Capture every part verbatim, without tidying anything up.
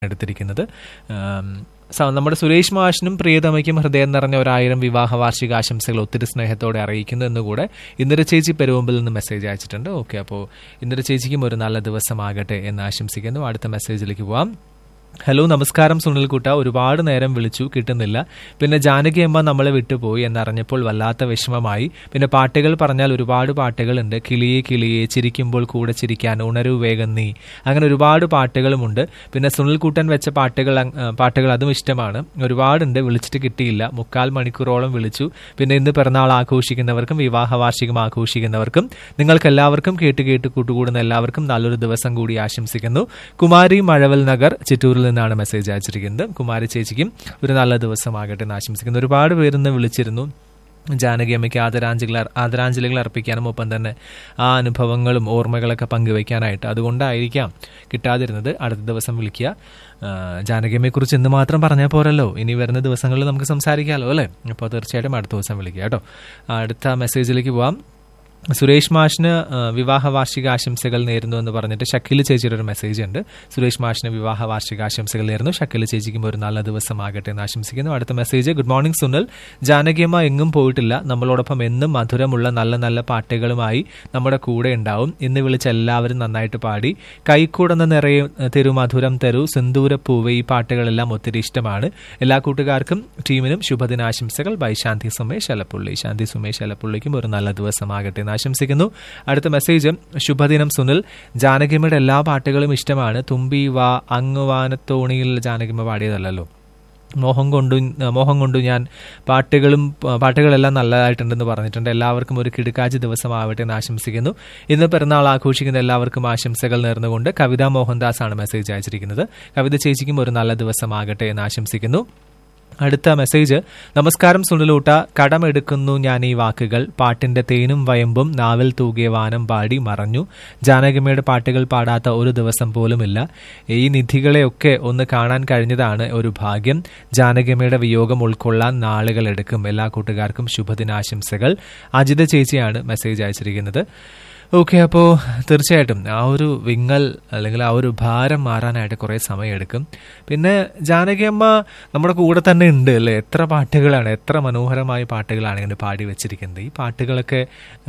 എടുത്തിരിക്കുന്നത്. നമ്മുടെ സുരേഷ് മാഷിനും പ്രിയതമയ്ക്കും ഹൃദയം നിറഞ്ഞ ഒരായിരം വിവാഹ വാർഷികാശംസകൾ ഒത്തിരി സ്നേഹത്തോടെ അറിയിക്കുന്നു എന്നുകൂടെ ഇന്ദിര ചേച്ചി പെരുവമ്പിൽ നിന്ന് മെസ്സേജ് അയച്ചിട്ടുണ്ട്. ഓക്കെ, അപ്പോൾ ഇന്ദിര ചേച്ചിക്കും ഒരു നല്ല ദിവസമാകട്ടെ എന്ന് ആശംസിക്കുന്നു. അടുത്ത മെസ്സേജിലേക്ക് പോവാം. ഹലോ, നമസ്കാരം സുനിൽകുട്ട. ഒരുപാട് നേരം വിളിച്ചു, കിട്ടുന്നില്ല. പിന്നെ ജാനകി അമ്മ നമ്മളെ വിട്ടുപോയി എന്നറിഞ്ഞപ്പോൾ വല്ലാത്ത വിഷമമായി. പിന്നെ പാട്ടുകൾ പറഞ്ഞാൽ ഒരുപാട് പാട്ടുകളുണ്ട്. കിളിയെ കിളിയെ, ചിരിക്കുമ്പോൾ കൂടെ ചിരിക്കാൻ, ഉണരൂ വേഗം നീ, അങ്ങനെ ഒരുപാട് പാട്ടുകളുമുണ്ട്. പിന്നെ സുനിൽകുട്ടൻ വെച്ച പാട്ടുകൾ പാട്ടുകൾ അതും ഇഷ്ടമാണ്. ഒരുപാടുണ്ട്, വിളിച്ചിട്ട് കിട്ടിയില്ല. മുക്കാൽ മണിക്കൂറോളം വിളിച്ചു. പിന്നെ ഇന്ന് പിറന്നാൾ ആഘോഷിക്കുന്നവർക്കും വിവാഹ വാർഷികം ആഘോഷിക്കുന്നവർക്കും നിങ്ങൾക്കെല്ലാവർക്കും കേട്ട് കേട്ട് കൂട്ടുകൂടുന്ന എല്ലാവർക്കും നല്ലൊരു ദിവസം കൂടി ആശംസിക്കുന്നു. കുമാരി മഴവൽ നഗർ ചിറ്റൂരിൽ നിന്നാണ് മെസ്സേജ് അയച്ചിരിക്കുന്നത്. കുമാരി ചേച്ചിക്കും ഒരു നല്ല ദിവസമാകട്ടെ എന്ന് ആശംസിക്കുന്നു. ഒരുപാട് പേരിന്ന് വിളിച്ചിരുന്നു ജാനകി അമ്മയ്ക്ക് ആദരാഞ്ജലികൾ ആദരാഞ്ജലികൾ അർപ്പിക്കാനും ഒപ്പം തന്നെ ആ അനുഭവങ്ങളും ഓർമ്മകളൊക്കെ പങ്കുവയ്ക്കാനായിട്ട്. അതുകൊണ്ടായിരിക്കാം കിട്ടാതിരുന്നത്. അടുത്ത ദിവസം വിളിക്കുക. ജാനകി അമ്മയെക്കുറിച്ച് ഇന്ന് മാത്രം പറഞ്ഞാൽ പോരല്ലോ, ഇനി വരുന്ന ദിവസങ്ങളിൽ നമുക്ക് സംസാരിക്കാമല്ലോ അല്ലേ? അപ്പോൾ തീർച്ചയായിട്ടും അടുത്ത ദിവസം വിളിക്കുക കേട്ടോ. അടുത്ത മെസ്സേജിലേക്ക് പോവാം. സുരേഷ് മാഷിന് വിവാഹ വാർഷികാശംസകൾ നേരുന്നു എന്ന് പറഞ്ഞിട്ട് ഷക്കീൽ ചേച്ചിയുടെ ഒരു മെസ്സേജ് ഉണ്ട്. സുരേഷ് മാഷിന് വിവാഹ വാർഷികാശംസകൾ നേരുന്നു. ഷക്കീൽ ചേച്ചിക്കും ഒരു നല്ല ദിവസമാകട്ടെ എന്ന് ആശംസിക്കുന്നു. അടുത്ത മെസ്സേജ്. Good morning Sunil. ജാനകിയമ്മ എങ്ങും പോയിട്ടില്ല. നമ്മളോടൊപ്പം എന്നും മധുരമുള്ള നല്ല നല്ല പാട്ടുകളുമായി നമ്മുടെ കൂടെ ഉണ്ടാവും. ഇന്ന് വിളിച്ച എല്ലാവരും നന്നായിട്ട് പാടി. കൈക്കൂടെന്ന് നിറയെ തെരു മധുരം തരൂ, സിന്ദൂരപ്പൂവ്, ഈ പാട്ടുകളെല്ലാം ഒത്തിരി ഇഷ്ടമാണ്. എല്ലാ കൂട്ടുകാർക്കും ടീമിനും ശുഭദിനാശംസകൾ. ബൈ ശാന്തി സുമേഷ് എലപ്പുള്ളി. ശാന്തി സുമേഷ് എലപ്പുള്ളിക്കും ഒരു നല്ല ദിവസമാകട്ടെ ആശംസിക്കുന്നു. അടുത്ത മെസ്സേജ്. ശുഭദിനം സുനിൽ. ജാനകിമ്മയുടെ എല്ലാ പാട്ടുകളും ഇഷ്ടമാണ്. തുമ്പി വാ അങ്ങ് വാനത്തോണിയിൽ ജാനകിമ്മ പാടിയതല്ലോ. മോഹം കൊണ്ടു മോഹം കൊണ്ടു ഞാൻ പാട്ടുകളും പാട്ടുകളെല്ലാം നല്ലതായിട്ടുണ്ടെന്ന് പറഞ്ഞിട്ടുണ്ട്. എല്ലാവർക്കും ഒരു കിടുക്കാച്ചി ദിവസമാവട്ടെ എന്ന് ആശംസിക്കുന്നു. ഇന്ന് പിറന്നാൾ ആഘോഷിക്കുന്ന എല്ലാവർക്കും ആശംസകൾ നേർന്നുകൊണ്ട് കവിത മോഹൻദാസ് ആണ് മെസ്സേജ് അയച്ചിരിക്കുന്നത്. കവിത ചേച്ചിക്കും ഒരു നല്ല ദിവസമാകട്ടെ എന്ന് ആശംസിക്കുന്നു. അടുത്ത മെസ്സേജ്. നമസ്കാരം സുനിലൂട്ട. കടമെടുക്കുന്നു ഞാൻ ഈ വാക്കുകൾ, പാട്ടിന്റെ തേനും വയമ്പും നാവിൽ തൂകിയ വാനം പാടി മറഞ്ഞു. ജാനകിമ്മയുടെ പാട്ടുകൾ പാടാത്ത ഒരു ദിവസം പോലുമില്ല. ഈ നിധികളെയൊക്കെ ഒന്ന് കാണാൻ കഴിഞ്ഞതാണ് ഒരു ഭാഗ്യം. ജാനകിമ്മയുടെ വിയോഗം ഉൾക്കൊള്ളാൻ നാളുകൾ എടുക്കും. എല്ലാ കൂട്ടുകാർക്കും ശുഭദിനാശംസകൾ. അജിത ചേച്ചിയാണ് മെസ്സേജ് അയച്ചിരിക്കുന്നത്. ഓക്കെ, അപ്പോൾ തീർച്ചയായിട്ടും ആ ഒരു വിങ്ങൽ അല്ലെങ്കിൽ ആ ഒരു ഭാരം മാറാനായിട്ട് കുറേ സമയമെടുക്കും. പിന്നെ ജാനകി അമ്മ നമ്മുടെ കൂടെ തന്നെ ഉണ്ട് അല്ലേ? എത്ര പാട്ടുകളാണ്, എത്ര മനോഹരമായ പാട്ടുകളാണ് ഇങ്ങനെ പാടി വെച്ചിരിക്കുന്നത്. ഈ പാട്ടുകളൊക്കെ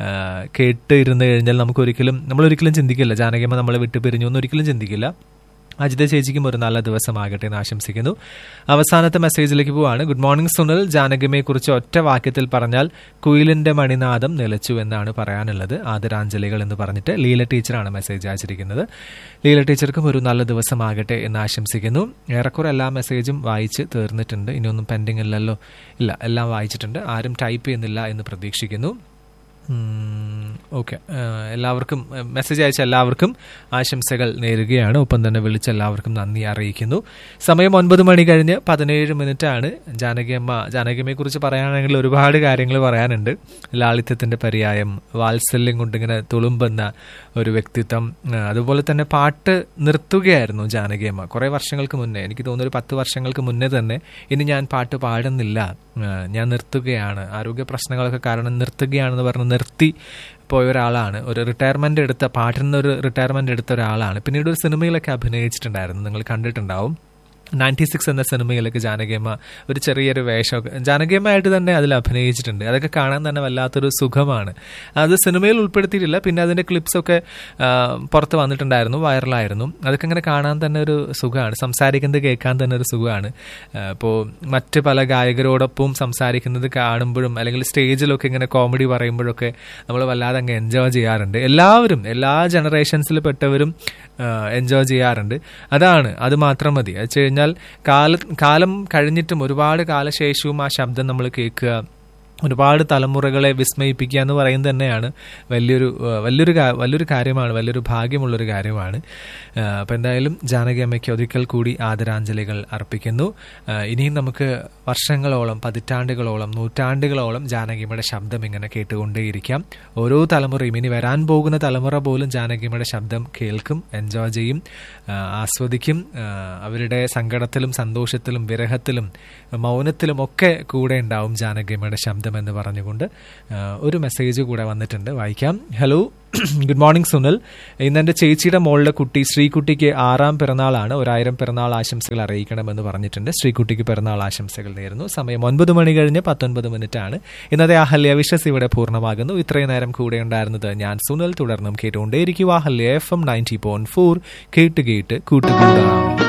കേട്ട് ഇരുന്ന് കഴിഞ്ഞാൽ നമുക്കൊരിക്കലും നമ്മളൊരിക്കലും ചിന്തിക്കില്ല ജാനകി അമ്മ നമ്മളെ വിട്ടു പിരിഞ്ഞു എന്നൊരിക്കലും ചിന്തിക്കില്ല. അജിത ചേച്ചിക്കും ഒരു നല്ല ദിവസമാകട്ടെ എന്ന് ആശംസിക്കുന്നു. അവസാനത്തെ മെസ്സേജിലേക്ക് പോവാണ്. Good morning Sunil. ജാനകിമ്മയെ കുറിച്ച് ഒറ്റ വാക്യത്തിൽ പറഞ്ഞാൽ കുയിലിന്റെ മണിനാദം നിലച്ചു എന്നാണ് പറയാനുള്ളത്. ആദരാഞ്ജലികൾ എന്ന് പറഞ്ഞിട്ട് ലീല ടീച്ചറാണ് മെസ്സേജ് അയച്ചിരിക്കുന്നത്. ലീല ടീച്ചർക്കും ഒരു നല്ല ദിവസമാകട്ടെ എന്ന് ആശംസിക്കുന്നു. ഏറെക്കുറെ എല്ലാ മെസ്സേജും വായിച്ച് തീർന്നിട്ടുണ്ട്. ഇനിയൊന്നും പെൻഡിങ് ഇല്ലല്ലോ? ഇല്ല, എല്ലാം വായിച്ചിട്ടുണ്ട്. ആരും ടൈപ്പ് ചെയ്യുന്നില്ല എന്ന് പ്രതീക്ഷിക്കുന്നു. ഓക്കെ, എല്ലാവർക്കും മെസ്സേജ് അയച്ച എല്ലാവർക്കും ആശംസകൾ നേരുകയാണ്. ഒപ്പം തന്നെ വിളിച്ച എല്ലാവർക്കും നന്ദി അറിയിക്കുന്നു. സമയം ഒൻപത് മണി കഴിഞ്ഞ് പതിനേഴ് മിനിറ്റ് ആണ്. ജാനകിയമ്മ ജാനകിയമ്മയെ കുറിച്ച് പറയാനാണെങ്കിൽ ഒരുപാട് കാര്യങ്ങൾ പറയാനുണ്ട്. ലാളിത്യത്തിന്റെ പര്യായം, വാത്സല്യം കൊണ്ടിങ്ങനെ തുളുമ്പുന്ന ഒരു വ്യക്തിത്വം. അതുപോലെ തന്നെ പാട്ട് നിർത്തുകയായിരുന്നു ജാനകിയമ്മ കുറേ വർഷങ്ങൾക്ക് മുന്നേ. എനിക്ക് തോന്നുന്നു ഒരു പത്ത് വർഷങ്ങൾക്ക് മുന്നേ തന്നെ ഇനി ഞാൻ പാട്ട് പാടുന്നില്ല, ഞാൻ നിർത്തുകയാണ്, ആരോഗ്യ പ്രശ്നങ്ങളൊക്കെ കാരണം നിർത്തുകയാണെന്ന് പറഞ്ഞ് നിർത്തി പോയ ഒരാളാണ്. ഒരു റിട്ടയർമെന്റ് എടുത്ത പാട്ടിൽ നിന്ന് ഒരു റിട്ടയർമെന്റ് എടുത്ത ഒരാളാണ്. പിന്നീട് ഒരു സിനിമയിലൊക്കെ അഭിനയിച്ചിട്ടുണ്ടായിരുന്നു, നിങ്ങൾ കണ്ടിട്ടുണ്ടാവും. നയൻറ്റി സിക്സ് എന്ന സിനിമയിലൊക്കെ ജാനകിയമ്മ ഒരു ചെറിയൊരു വേഷമൊക്കെ ജാനകിയമ്മയായിട്ട് തന്നെ അതിൽ അഭിനയിച്ചിട്ടുണ്ട്. അതൊക്കെ കാണാൻ തന്നെ വല്ലാത്തൊരു സുഖമാണ്. അത് സിനിമയിൽ ഉൾപ്പെടുത്തിയിട്ടില്ല, പിന്നെ അതിൻ്റെ ക്ലിപ്സൊക്കെ പുറത്ത് വന്നിട്ടുണ്ടായിരുന്നു, വൈറലായിരുന്നു. അതൊക്കെ ഇങ്ങനെ കാണാൻ തന്നെ ഒരു സുഖമാണ്, സംസാരിക്കുന്നത് കേൾക്കാൻ തന്നെ ഒരു സുഖമാണ്. ഇപ്പോൾ മറ്റ് പല ഗായകരോടൊപ്പം സംസാരിക്കുന്നത് കാണുമ്പോഴും അല്ലെങ്കിൽ സ്റ്റേജിലൊക്കെ ഇങ്ങനെ കോമഡി പറയുമ്പോഴൊക്കെ നമ്മൾ വല്ലാതെ അങ്ങ് എൻജോയ് ചെയ്യാറുണ്ട്. എല്ലാവരും എല്ലാ ജനറേഷൻസിൽ പെട്ടവരും എൻജോയ് ചെയ്യാറുണ്ട്. അതാണ്, അത് മാത്രം മതി. അത് കഴിഞ്ഞാൽ കാല കാലം കഴിഞ്ഞിട്ടും ഒരുപാട് കാലശേഷവും ആ ശബ്ദം നമ്മൾ കേൾക്കുക, ഒരുപാട് തലമുറകളെ വിസ്മയിപ്പിക്കുക എന്ന് പറയുന്നത് തന്നെയാണ് വലിയൊരു വലിയൊരു വലിയൊരു കാര്യമാണ്, വലിയൊരു ഭാഗ്യമുള്ളൊരു കാര്യമാണ്. അപ്പം എന്തായാലും ജാനകി അമ്മയ്ക്ക് ഒരിക്കൽ കൂടി ആദരാഞ്ജലികൾ അർപ്പിക്കുന്നു. ഇനിയും നമുക്ക് വർഷങ്ങളോളം, പതിറ്റാണ്ടുകളോളം, നൂറ്റാണ്ടുകളോളം ജാനകിയമ്മയുടെ ശബ്ദം ഇങ്ങനെ കേട്ടുകൊണ്ടേയിരിക്കാം. ഓരോ തലമുറയും, ഇനി വരാൻ പോകുന്ന തലമുറ പോലും ജാനകിയമ്മയുടെ ശബ്ദം കേൾക്കും, എൻജോയ് ചെയ്യും, ആസ്വദിക്കും. അവരുടെ സങ്കടത്തിലും സന്തോഷത്തിലും വിരഹത്തിലും മൗനത്തിലും ഒക്കെ കൂടെ ഉണ്ടാവും ജാനകിയമ്മയുടെ ശബ്ദം എന്ന് പറഞ്ഞുകൊണ്ട് ഒരു മെസ്സേജ് കൂടെ വന്നിട്ടുണ്ട്, വായിക്കാം. Hello, good morning Sunil. ഇന്ന് എൻ്റെ ചേച്ചിയുടെ മോളുടെ കുട്ടി ശ്രീകുട്ടിക്ക് ആറാം പിറന്നാളാണ്. ഒരായിരം പിറന്നാൾ ആശംസകൾ അറിയിക്കണമെന്ന് പറഞ്ഞിട്ടുണ്ട്. ശ്രീകുട്ടിക്ക് പിറന്നാൾ ആശംസകൾ നേരുന്നു. സമയം ഒൻപത് മണി കഴിഞ്ഞ് പത്തൊൻപത് മിനിറ്റ് ആണ്. ഇന്നത്തെ അഹല്യ വിഷസ് ഇവിടെ പൂർണ്ണമാകുന്നു. ഇത്രയും നേരം കൂടെ ഉണ്ടായിരുന്നത് ഞാൻ സുനിൽ. തുടർന്നും കേട്ടുകൊണ്ടേയിരിക്കുക Ahalya F M ninety point four. കേട്ട് കേട്ട് കൂട്ടുകൂടാം.